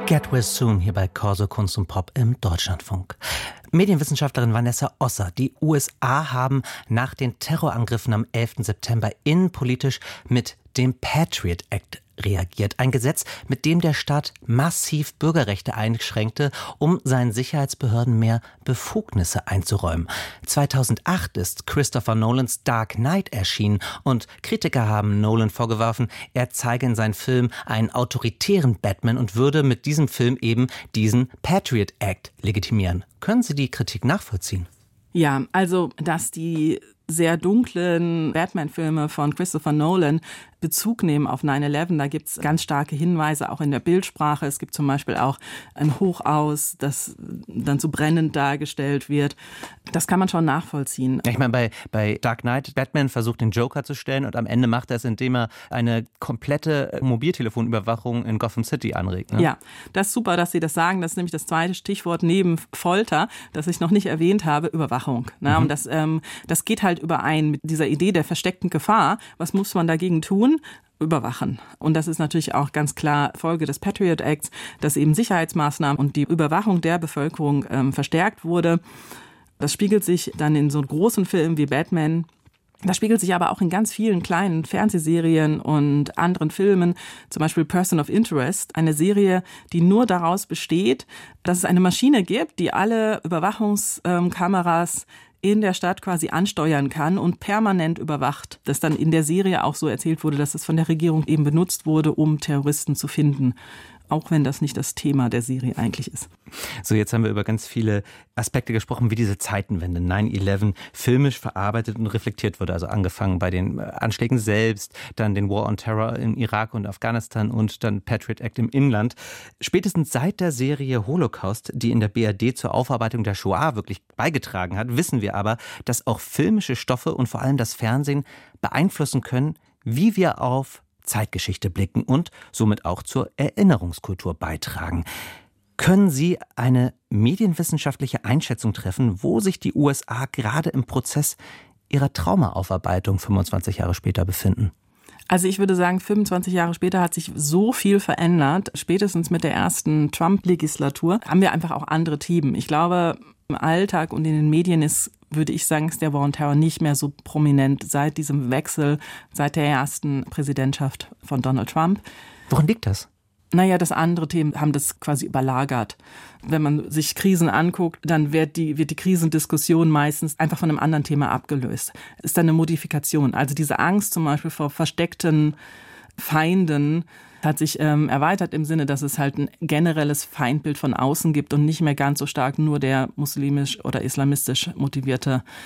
Get Well Soon hier bei Corso Kunst und Pop im Deutschlandfunk. Medienwissenschaftlerin Vanessa Osser. Die USA haben nach den Terrorangriffen am 11. September innenpolitisch mit dem Patriot Act reagiert. Ein Gesetz, mit dem der Staat massiv Bürgerrechte einschränkte, um seinen Sicherheitsbehörden mehr Befugnisse einzuräumen. 2008 ist Christopher Nolans Dark Knight erschienen und Kritiker haben Nolan vorgeworfen, er zeige in seinem Film einen autoritären Batman und würde mit diesem Film eben diesen Patriot Act legitimieren. Können Sie die Kritik nachvollziehen? Ja, also, dass die sehr dunklen Batman-Filme von Christopher Nolan Bezug nehmen auf 9/11. Da gibt es ganz starke Hinweise, auch in der Bildsprache. Es gibt zum Beispiel auch ein Hochaus, das dann so brennend dargestellt wird. Das kann man schon nachvollziehen. Ich meine, bei Dark Knight, Batman versucht den Joker zu stellen und am Ende macht er es, indem er eine komplette Mobiltelefonüberwachung in Gotham City anregt. Ne? Ja, das ist super, dass Sie das sagen. Das ist nämlich das zweite Stichwort neben Folter, das ich noch nicht erwähnt habe, Überwachung. Ne? Und das geht halt überein mit dieser Idee der versteckten Gefahr. Was muss man dagegen tun? Überwachen. Und das ist natürlich auch ganz klar Folge des Patriot Acts, dass eben Sicherheitsmaßnahmen und die Überwachung der Bevölkerung verstärkt wurde. Das spiegelt sich dann in so großen Filmen wie Batman. Das spiegelt sich aber auch in ganz vielen kleinen Fernsehserien und anderen Filmen, zum Beispiel Person of Interest, eine Serie, die nur daraus besteht, dass es eine Maschine gibt, die alle Überwachungskameras in der Stadt quasi ansteuern kann und permanent überwacht. Das dann in der Serie auch so erzählt wurde, dass es von der Regierung eben benutzt wurde, um Terroristen zu finden. Auch wenn das nicht das Thema der Serie eigentlich ist. So, jetzt haben wir über ganz viele Aspekte gesprochen, wie diese Zeitenwende 9/11 filmisch verarbeitet und reflektiert wurde. Also angefangen bei den Anschlägen selbst, dann den War on Terror in Irak und Afghanistan und dann Patriot Act im Inland. Spätestens seit der Serie Holocaust, die in der BRD zur Aufarbeitung der Shoah wirklich beigetragen hat, wissen wir aber, dass auch filmische Stoffe und vor allem das Fernsehen beeinflussen können, wie wir auf Zeitgeschichte blicken und somit auch zur Erinnerungskultur beitragen. Können Sie eine medienwissenschaftliche Einschätzung treffen, wo sich die USA gerade im Prozess ihrer Traumaaufarbeitung 25 Jahre später befinden? Also ich würde sagen, 25 Jahre später hat sich so viel verändert. Spätestens mit der ersten Trump-Legislatur haben wir einfach auch andere Themen. Ich glaube, im Alltag und in den Medien würde ich sagen, ist der War on Terror nicht mehr so prominent seit diesem Wechsel, seit der ersten Präsidentschaft von Donald Trump. Woran liegt das? Naja, das andere Themen haben das quasi überlagert. Wenn man sich Krisen anguckt, dann wird die Krisendiskussion meistens einfach von einem anderen Thema abgelöst. Ist dann eine Modifikation. Also diese Angst zum Beispiel vor versteckten Feinden hat sich erweitert im Sinne, dass es halt ein generelles Feindbild von außen gibt und nicht mehr ganz so stark nur der muslimisch oder islamistisch motivierte